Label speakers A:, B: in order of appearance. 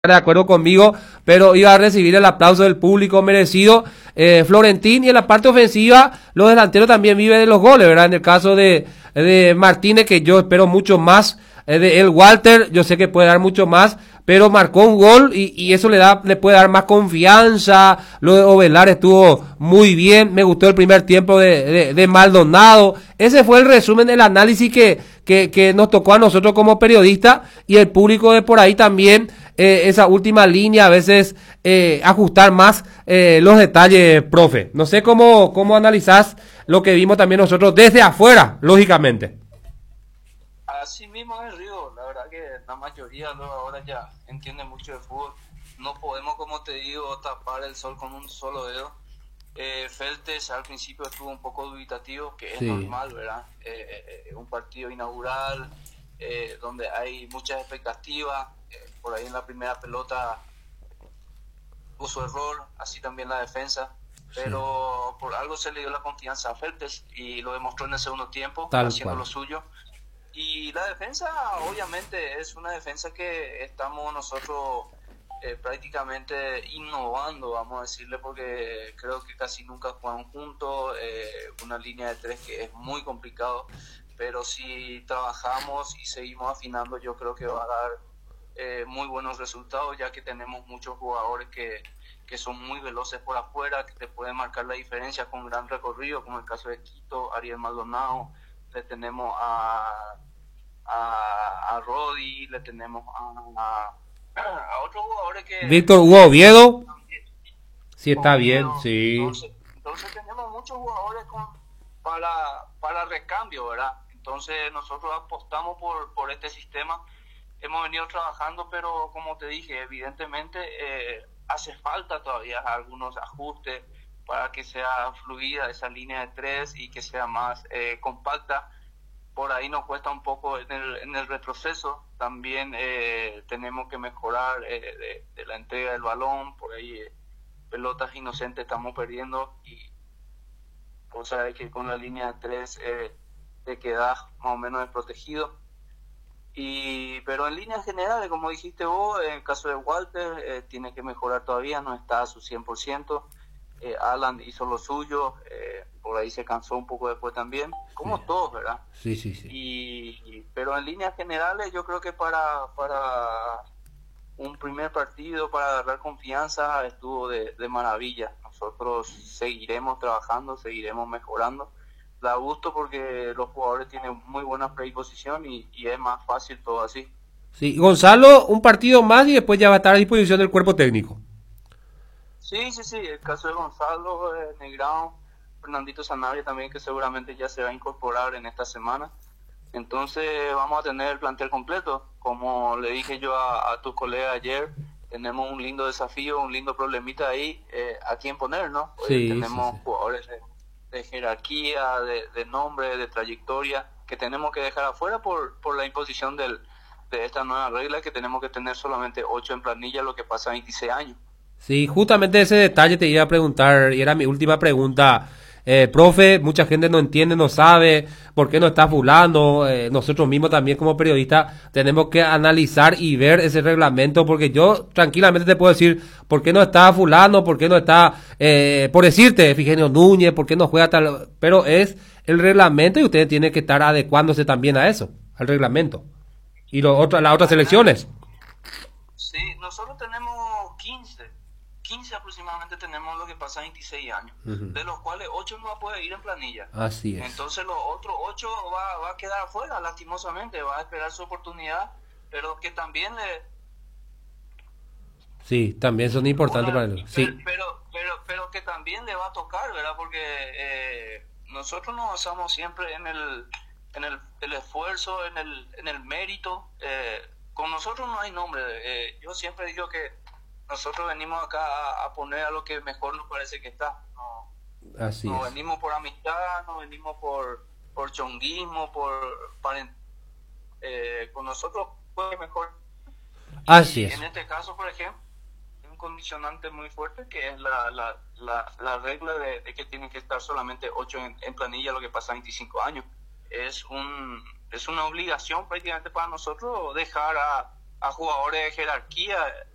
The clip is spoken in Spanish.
A: de acuerdo conmigo, pero iba a recibir el aplauso del público merecido. Florentín, y en la parte ofensiva, los delanteros también viven de los goles, ¿verdad? En el caso de Martínez, que yo espero mucho más, de el Walter, yo sé que puede dar mucho más, pero marcó un gol y eso le puede dar más confianza. Lo de Ovelar estuvo muy bien, me gustó el primer tiempo de Maldonado. Ese fue el resumen del análisis que nos tocó a nosotros como periodistas y el público de por ahí también. Esa última línea, a veces ajustar más los detalles, profe. No sé cómo analizás lo que vimos también nosotros desde afuera, lógicamente.
B: Así mismo es Río, la verdad que la mayoría luego ahora ya entiende mucho de fútbol. No podemos, como te digo, tapar el sol con un solo dedo. Feltes al principio estuvo un poco dubitativo, que es normal, ¿verdad? Un partido inaugural donde hay muchas expectativas. Por ahí en la primera pelota puso error, así también la defensa, pero por algo se le dio la confianza a Feltes y lo demostró en el segundo tiempo, haciendo lo suyo. Y la defensa, obviamente, es una defensa que estamos nosotros prácticamente innovando, vamos a decirle, porque creo que casi nunca juegan juntos, una línea de tres que es muy complicado, pero si trabajamos y seguimos afinando, yo creo que va a dar muy buenos resultados, ya que tenemos muchos jugadores que son muy veloces por afuera, que te pueden marcar la diferencia con gran recorrido, como el caso de Quito, Ariel Maldonado, le tenemos a Rodi, le tenemos a otros jugadores que...
A: Víctor Hugo Oviedo, sí está bien, sí.
B: Entonces tenemos muchos jugadores para recambio, ¿verdad? Entonces nosotros apostamos por este sistema. Hemos venido trabajando, pero como te dije, evidentemente hace falta todavía algunos ajustes para que sea fluida esa línea de tres y que sea más compacta. Por ahí nos cuesta un poco en el retroceso. También tenemos que mejorar de la entrega del balón. Por ahí pelotas inocentes estamos perdiendo, y cosa de que con la línea de tres te quedas más o menos desprotegido. Pero en líneas generales, como dijiste vos, en el caso de Walter, tiene que mejorar todavía, no está a su 100%. Alan hizo lo suyo, por ahí se cansó un poco después también, como todos, ¿verdad?
A: Sí.
B: Pero en líneas generales, yo creo que para un primer partido, para agarrar confianza, estuvo de maravilla. Nosotros seguiremos trabajando, seguiremos mejorando. Da gusto porque los jugadores tienen muy buena predisposición y es más fácil todo así.
A: Sí, Gonzalo, un partido más y después ya va a estar a disposición del cuerpo técnico.
B: Sí, el caso de Gonzalo, Negrão, Fernandito Sanabria también, que seguramente ya se va a incorporar en esta semana. Entonces vamos a tener el plantel completo. Como le dije yo a tus colegas ayer, tenemos un lindo desafío, un lindo problemita ahí a quién poner, ¿no? Tenemos jugadores de jerarquía, de nombre, de trayectoria, que tenemos que dejar afuera por la imposición de esta nueva regla, que tenemos que tener solamente 8 en planilla, lo que pasa a 26 años.
A: Sí, justamente ese detalle te iba a preguntar, y era mi última pregunta. Profe, mucha gente no entiende, no sabe por qué no está fulano. Nosotros mismos también como periodistas tenemos que analizar y ver ese reglamento, porque yo tranquilamente te puedo decir por qué no está fulano, por qué no está, por decirte, Efigenia Núñez, por qué no juega tal, pero es el reglamento y ustedes tienen que estar adecuándose también a eso, al reglamento. Y las otras selecciones.
B: Sí, nosotros tenemos 15 aproximadamente, tenemos lo que pasa a 26 años, de los cuales 8 no va a poder ir en planilla.
A: Así es.
B: Entonces los otros 8 va a quedar afuera, lastimosamente, va a esperar su oportunidad, pero que también
A: Sí, también son importantes para él. Sí.
B: Pero que también le va a tocar, ¿verdad? Porque nosotros nos basamos siempre en el esfuerzo, en el mérito. Con nosotros no hay nombre. Yo siempre digo que nosotros venimos acá a poner a lo que mejor nos parece que está.
A: Así
B: no
A: es.
B: venimos por amistad, no venimos por chonguismo, con nosotros fue mejor.
A: Así es.
B: En este caso, por ejemplo, un condicionante muy fuerte que es la regla de que tienen que estar solamente 8 en planilla, lo que pasa a 25 años. Es una obligación prácticamente para nosotros dejar a jugadores de jerarquía